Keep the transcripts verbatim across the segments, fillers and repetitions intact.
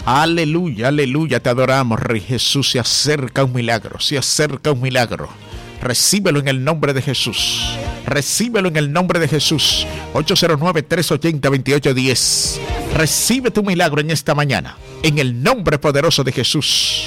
Aleluya, aleluya, te adoramos, Rey Jesús. Se acerca un milagro, se acerca un milagro. Recíbelo en el nombre de Jesús. Recíbelo en el nombre de Jesús. ocho cero nueve, tres ocho cero, dos ocho uno cero. Recibe tu milagro en esta mañana, en el nombre poderoso de Jesús.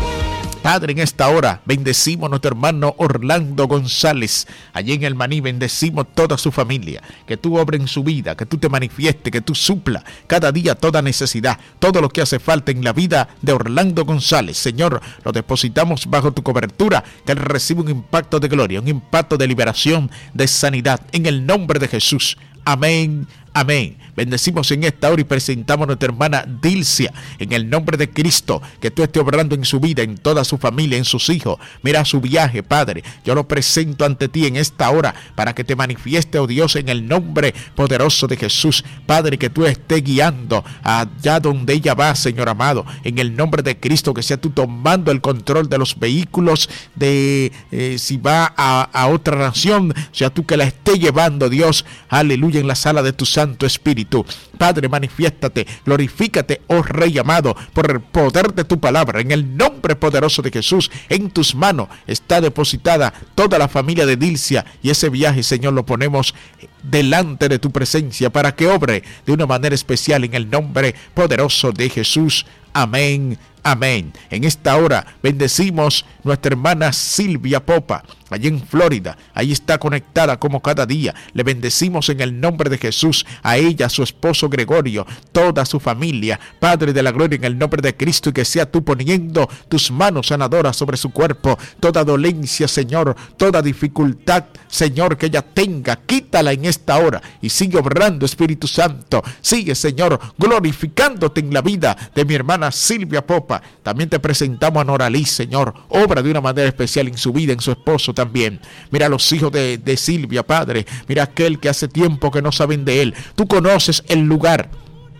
Padre, en esta hora bendecimos a nuestro hermano Orlando González, allí en el Maní. Bendecimos toda su familia, que tú obres en su vida, que tú te manifiestes, que tú supla cada día toda necesidad, todo lo que hace falta en la vida de Orlando González. Señor, lo depositamos bajo tu cobertura, que él reciba un impacto de gloria, un impacto de liberación, de sanidad, en el nombre de Jesús. Amén, amén. Bendecimos en esta hora y presentamos a nuestra hermana Dilcia, en el nombre de Cristo, que tú estés obrando en su vida, en toda su familia, en sus hijos. Mira su viaje, Padre. Yo lo presento ante ti en esta hora para que te manifieste, oh Dios, en el nombre poderoso de Jesús. Padre, que tú estés guiando allá donde ella va, Señor amado, en el nombre de Cristo, que sea tú tomando el control de los vehículos, de eh, si va a, a otra nación, sea tú que la estés llevando, Dios, aleluya, en la sala de tu Santo Espíritu. Padre, manifiéstate, glorifícate, oh Rey amado, por el poder de tu palabra, en el nombre poderoso de Jesús. En tus manos está depositada toda la familia de Dilcia, y ese viaje, Señor, lo ponemos delante de tu presencia para que obre de una manera especial en el nombre poderoso de Jesús. Amén, amén. En esta hora bendecimos nuestra hermana Silvia Popa, allí en Florida. Ahí está conectada como cada día. Le bendecimos en el nombre de Jesús a ella, a su esposo Gregorio, toda su familia. Padre de la gloria, en el nombre de Cristo, y que sea tú poniendo tus manos sanadoras sobre su cuerpo. Toda dolencia, Señor, toda dificultad, Señor, que ella tenga, quítala en esta hora y sigue obrando, Espíritu Santo. Sigue, Señor, glorificándote en la vida de mi hermana Silvia Popa. También te presentamos a Noralí, Señor. Obra de una manera especial en su vida, en su esposo también. Mira los hijos de, de Silvia, Padre. Mira aquel que hace tiempo que no saben de él. Tú conoces el lugar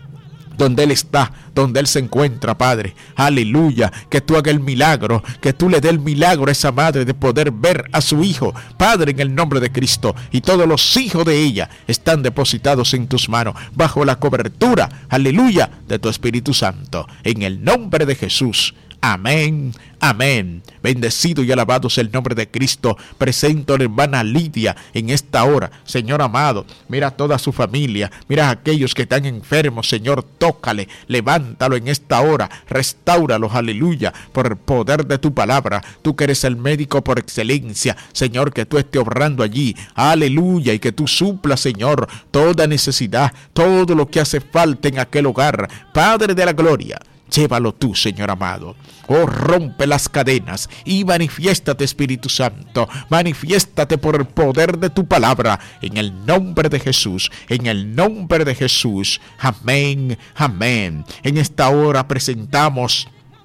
donde él está, donde él se encuentra, Padre. Aleluya, que tú hagas el milagro, que tú le des el milagro a esa madre de poder ver a su hijo, Padre, en el nombre de Cristo. Y todos los hijos de ella están depositados en tus manos, bajo la cobertura, aleluya, de tu Espíritu Santo, en el nombre de Jesús. Amén, amén. Bendecido y alabado sea el nombre de Cristo. Presento a la hermana Lidia en esta hora, Señor amado. Mira a toda su familia, mira a aquellos que están enfermos, Señor, tócale, levántalo en esta hora, restáuralos, aleluya, por el poder de tu palabra. Tú que eres el médico por excelencia, Señor, que tú estés obrando allí, aleluya, y que tú suplas, Señor, toda necesidad, todo lo que hace falta en aquel hogar, Padre de la gloria. Llévalo tú, Señor amado. Oh, rompe las cadenas y manifiéstate, Espíritu Santo. Manifiéstate por el poder de tu palabra, en el nombre de Jesús, en el nombre de Jesús. Amén, amén. En esta hora presentamos,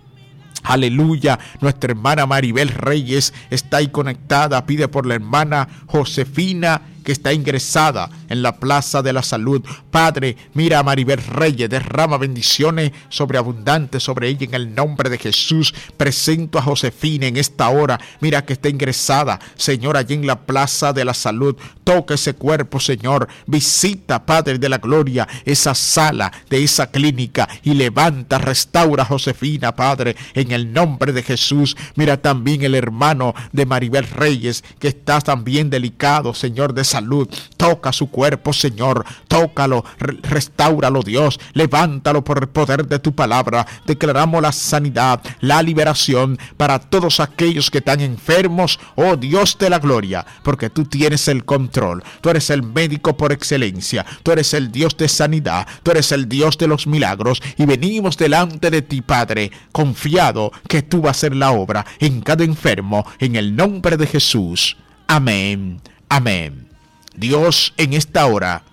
aleluya, nuestra hermana Maribel Reyes está ahí conectada. Pide por la hermana Josefina, que está ingresada en la Plaza de la Salud. Padre, mira a Maribel Reyes, derrama bendiciones sobreabundantes sobre ella en el nombre de Jesús. Presento a Josefina en esta hora, mira que está ingresada, Señor, allí en la Plaza de la Salud. Toca ese cuerpo, Señor. Visita, Padre de la gloria, esa sala de esa clínica y levanta, restaura a Josefina, Padre, en el nombre de Jesús. Mira también el hermano de Maribel Reyes, que está también delicado, Señor, de salud. Toca su cuerpo, Señor. Tócalo, re- restáuralo, Dios. Levántalo por el poder de tu palabra. Declaramos la sanidad, la liberación para todos aquellos que están enfermos, oh Dios de la gloria, porque tú tienes el control. Tú eres el médico por excelencia. Tú eres el Dios de sanidad. Tú eres el Dios de los milagros. Y venimos delante de ti, Padre, confiado que tú vas a hacer la obra en cada enfermo, en el nombre de Jesús. Amén, amén. Dios, en esta hora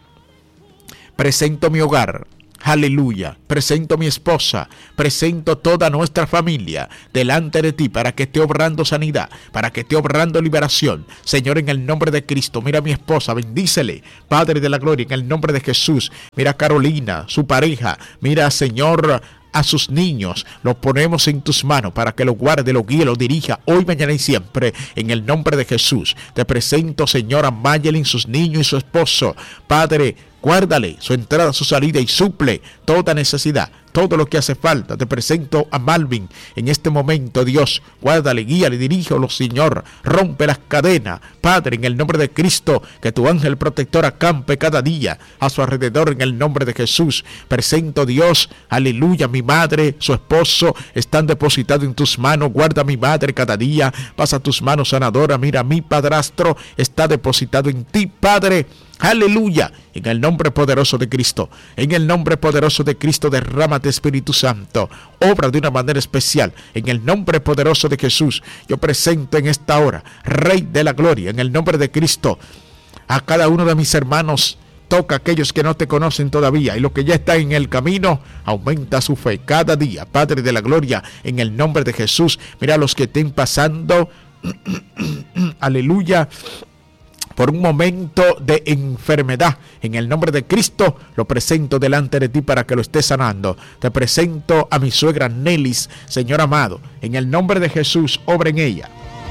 presento mi hogar, aleluya, presento mi esposa, presento toda nuestra familia delante de ti para que esté obrando sanidad, para que esté obrando liberación, Señor, en el nombre de Cristo. Mira a mi esposa, bendícele, Padre de la gloria, en el nombre de Jesús. Mira a Carolina, su pareja, mira, Señor, a sus niños, los ponemos en tus manos para que los guarde, los guíe, los dirija hoy, mañana y siempre, en el nombre de Jesús. Te presento, Señor, a Mayelin, sus niños y su esposo. Padre, guárdale su entrada, su salida y suple toda necesidad todo lo que hace falta. Te presento a Malvin en este momento, Dios. Guárdale, guíale, diríjalo, Señor. Rompe las cadenas, Padre, en el nombre de Cristo. Que tu ángel protector acampe cada día a su alrededor en el nombre de Jesús. Presento, Dios, aleluya, mi madre, su esposo, están depositados en tus manos. Guarda a mi madre cada día. Pasa tus manos sanadora. Mira, mi padrastro está depositado en ti, Padre. Aleluya, en el nombre poderoso de Cristo, en el nombre poderoso de Cristo, derrámate, Espíritu Santo, obra de una manera especial, en el nombre poderoso de Jesús. Yo presento en esta hora, Rey de la Gloria, en el nombre de Cristo, a cada uno de mis hermanos. Toca a aquellos que no te conocen todavía, y los que ya están en el camino, aumenta su fe cada día, Padre de la Gloria, en el nombre de Jesús. Mira a los que estén pasando, aleluya, por un momento de enfermedad, en el nombre de Cristo, lo presento delante de ti para que lo estés sanando. Te presento a mi suegra Nelis, Señor amado, en el nombre de Jesús, obra en ella.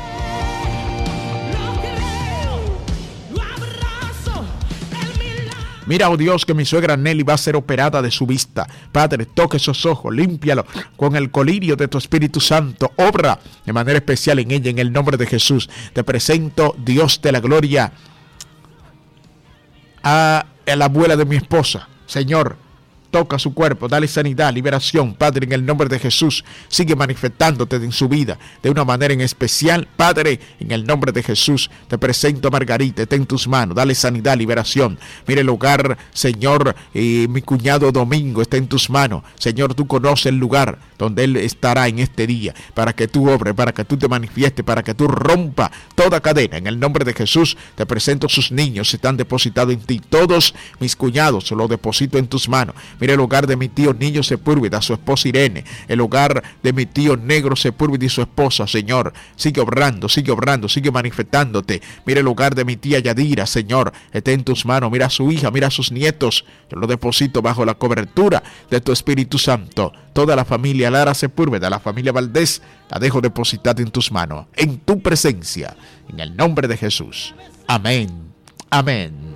Mira, oh Dios, que mi suegra Nelly va a ser operada de su vista. Padre, toque esos ojos, límpialo con el colirio de tu Espíritu Santo. Obra de manera especial en ella, en el nombre de Jesús. Te presento, Dios de la gloria, a la abuela de mi esposa. Señor, toca su cuerpo, dale sanidad, liberación, Padre, en el nombre de Jesús. Sigue manifestándote en su vida de una manera en especial, Padre, en el nombre de Jesús. Te presento a Margarita, está en tus manos, dale sanidad, liberación. Mire el lugar, Señor, eh, mi cuñado Domingo está en tus manos. Señor, tú conoces el lugar donde él estará en este día, para que tú obres, para que tú te manifiestes, para que tú rompa toda cadena. En el nombre de Jesús, te presento sus niños, están depositados en ti. Todos mis cuñados los deposito en tus manos. Mira el hogar de mi tío Niño Sepúlveda, su esposa Irene, el hogar de mi tío Negro Sepúlveda y su esposa. Señor, sigue obrando, sigue obrando, sigue manifestándote. Mira el hogar de mi tía Yadira, Señor, está en tus manos. Mira a su hija, mira a sus nietos. Yo lo deposito bajo la cobertura de tu Espíritu Santo. Toda la familia Lara Sepúlveda, la familia Valdés, la dejo depositada en tus manos, en tu presencia, en el nombre de Jesús. Amén, amén